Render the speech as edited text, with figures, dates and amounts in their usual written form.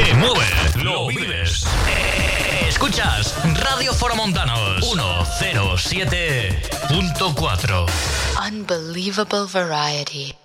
te mueve, lo vives. Escuchas Radio Foromontanos 107.4. Unbelievable variety.